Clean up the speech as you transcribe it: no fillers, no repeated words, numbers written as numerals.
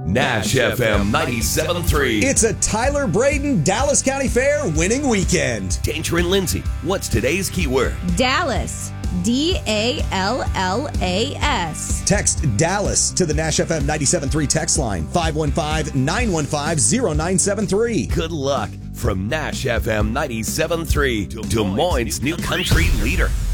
Nash FM 97.3. It's a Tyler Braden Dallas County Fair winning weekend. Danger and Lindsay, what's today's keyword? Dallas. DALLAS. Text Dallas to the Nash FM 97.3 text line, 515-915-0973. Good luck from Nash FM 97.3, Des Moines' new country leader.